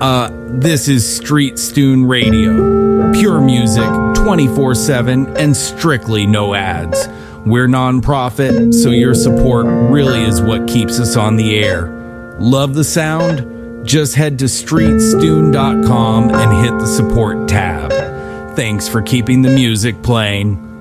This is Street Stoon Radio. Pure music, 24/7, and strictly no ads. We're non-profit, so your support really is what keeps us on the air. Love the sound? Just head to streetstoon.com and hit the support tab. Thanks for keeping the music playing.